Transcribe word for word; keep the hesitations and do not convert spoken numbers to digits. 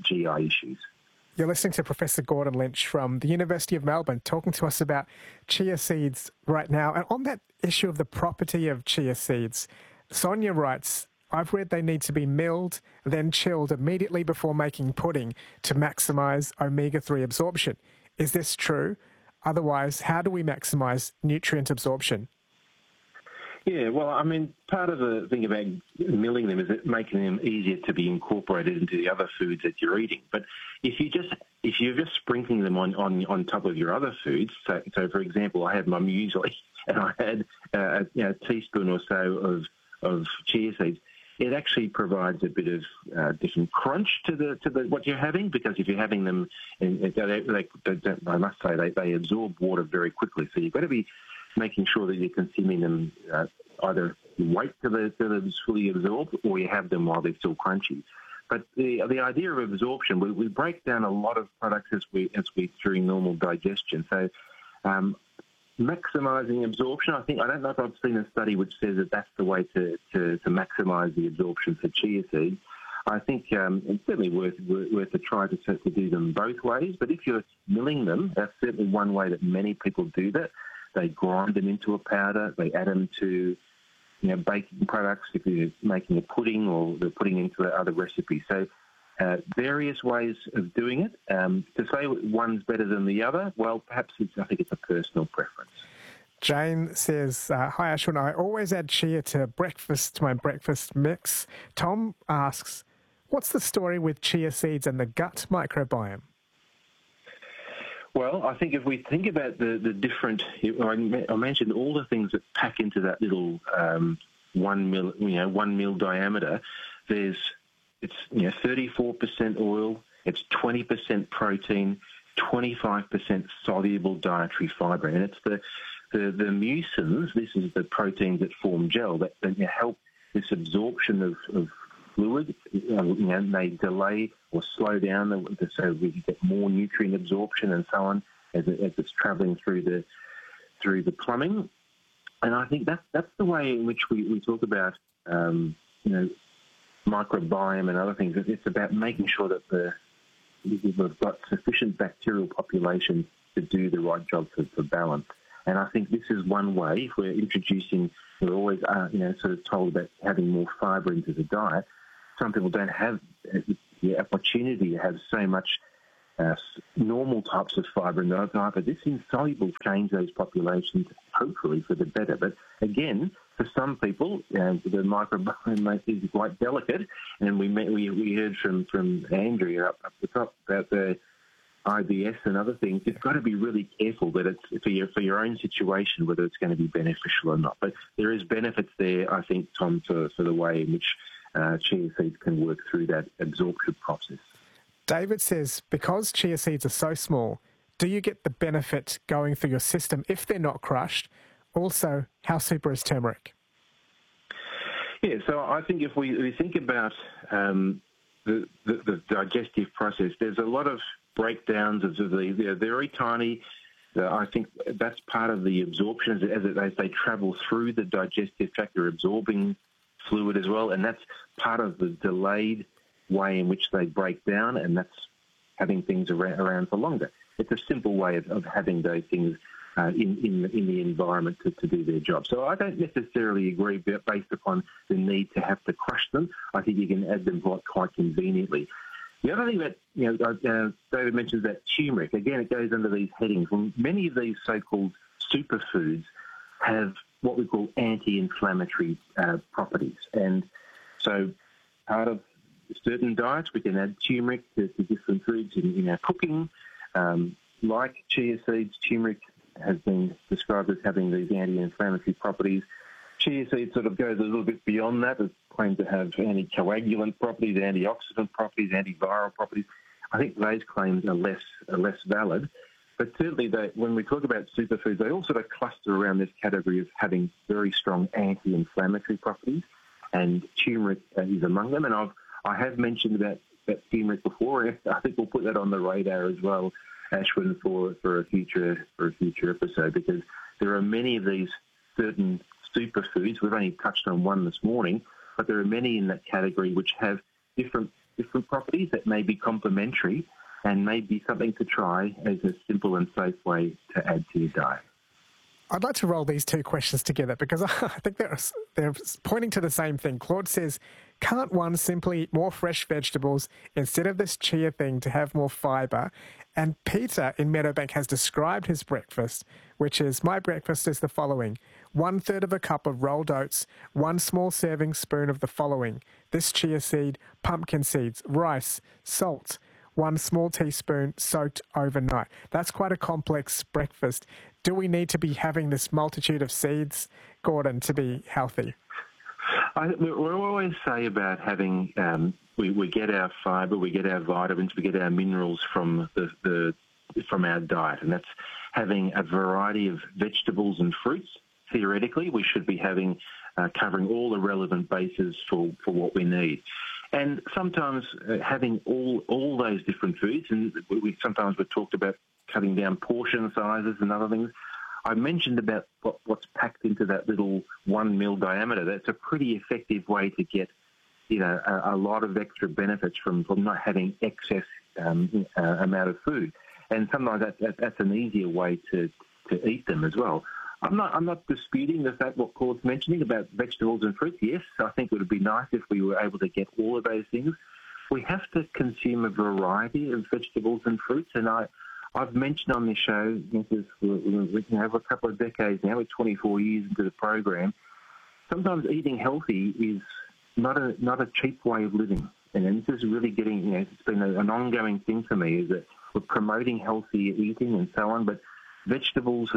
G I issues. You're listening to Professor Gordon Lynch from the University of Melbourne talking to us about chia seeds right now. And on that issue of the property of chia seeds, Sonia writes, I've read they need to be milled, then chilled immediately before making pudding to maximise omega three absorption. Is this true? Otherwise, how do we maximise nutrient absorption? Yeah, well, I mean, part of the thing about milling them is it making them easier to be incorporated into the other foods that you're eating. But if you just if you're just sprinkling them on, on, on top of your other foods, so, so for example, I had my muesli and I had uh, you know, a teaspoon or so of of chia seeds. It actually provides a bit of uh, different crunch to the to the what you're having, because if you're having them, in, they, they, they, I must say they, they absorb water very quickly. So you've got to be making sure that you're consuming them uh, either wait till they're, till they're fully absorbed, or you have them while they're still crunchy. But the the idea of absorption, we, we break down a lot of products as we as we through normal digestion. So um, maximising absorption, I think I don't know if I've seen a study which says that that's the way to to, to maximise the absorption for chia seeds. I think um, it's certainly worth worth a try to to do them both ways. But if you're milling them, that's certainly one way that many people do that. They grind them into a powder. They add them to, you know, baking products if you're making a pudding, or they're putting into other recipes. So uh, various ways of doing it. Um, to say one's better than the other, well, perhaps it's, I think it's a personal preference. Jane says, uh, hi Ashwin, I always add chia to breakfast, to my breakfast mix. Tom asks, what's the story with chia seeds and the gut microbiome? Well, I think if we think about the, the different, I mentioned all the things that pack into that little um, one mil, you know, one mil diameter. There's, it's you know, thirty-four percent oil, it's twenty percent protein, twenty-five percent soluble dietary fibre, and it's the the, the mucins. This is the proteins that form gel that, that help this absorption of, of fluid. You know, they delay or slow down the, so we get more nutrient absorption and so on as, it, as it's travelling through the through the plumbing. And I think that's that's the way in which we, we talk about um, you know microbiome and other things. It's about making sure that the we've got sufficient bacterial population to do the right job for, for balance. And I think this is one way. If we're introducing, we're always uh, you know sort of told about having more fibre into the diet. Some people don't have the opportunity to have so much uh, normal types of fibre in their diet, but this insoluble change those populations, hopefully for the better. But again, for some people, uh, the microbiome is quite delicate, and we we, we heard from, from Andrea up, up the top about the I B S and other things. You've got to be really careful that it's for your for your own situation whether it's going to be beneficial or not. But there is benefits there, I think, Tom, for, for the way in which Uh, chia seeds can work through that absorption process. David says, because chia seeds are so small, do you get the benefit going through your system if they're not crushed? Also, how super is turmeric? Yeah, so I think if we, we think about um, the, the, the digestive process, there's a lot of breakdowns of the, they're very tiny. Uh, I think that's part of the absorption as, as, it, as they travel through the digestive tract, they're absorbing fluid as well, and that's part of the delayed way in which they break down, and that's having things around, around for longer. It's a simple way of, of having those things uh, in, in, in the environment to, to do their job. So I don't necessarily agree based upon the need to have to crush them. I think you can add them quite, quite conveniently. The other thing that, you know, uh, David mentions that turmeric, again, it goes under these headings. Well, many of these so-called superfoods have what we call anti-inflammatory uh, properties. And so part of certain diets, we can add turmeric to, to different foods in, in our cooking. Um, like chia seeds, turmeric has been described as having these anti-inflammatory properties. Chia seeds sort of goes a little bit beyond that. It's claimed to have anticoagulant properties, antioxidant properties, antiviral properties. I think those claims are less are less valid. But certainly, they, when we talk about superfoods, they all sort of cluster around this category of having very strong anti-inflammatory properties, and turmeric is among them. And I've I have mentioned about, about turmeric before, and I think we'll put that on the radar as well, Ashwin, for, for a future for a future episode, because there are many of these certain superfoods. We've only touched on one this morning, but there are many in that category which have different different properties that may be complementary and may be something to try as a simple and safe way to add to your diet. I'd like to roll these two questions together because I think they're, they're pointing to the same thing. Claude says, can't one simply eat more fresh vegetables instead of this chia thing to have more fibre? And Peter in Meadowbank has described his breakfast, which is, my breakfast is the following. One third of a cup of rolled oats, one small serving spoon of the following. This chia seed, pumpkin seeds, rice, salt, one small teaspoon soaked overnight. That's quite a complex breakfast. Do we need to be having this multitude of seeds, Gordon, to be healthy? I, we always say about having, um, we, we get our fibre, we get our vitamins, we get our minerals from the, the from our diet, and that's having a variety of vegetables and fruits. Theoretically, we should be having uh, covering all the relevant bases for, for what we need. And sometimes uh, having all all those different foods, and we sometimes we've talked about cutting down portion sizes and other things. I mentioned about what, what's packed into that little one mil diameter. That's a pretty effective way to get, you know, a, a lot of extra benefits from, from not having excess um, uh, amount of food. And sometimes that, that, that's an easier way to, to eat them as well. I'm not I'm not disputing the fact what Claude's mentioning about vegetables and fruits. Yes, I think it would be nice if we were able to get all of those things. We have to consume a variety of vegetables and fruits, and I, I've mentioned on this show, because we have a couple of decades now, we're twenty-four years into the program, sometimes eating healthy is not a not a cheap way of living. And this is really getting, you know, it's been a, an ongoing thing for me, is that we're promoting healthy eating and so on, but vegetables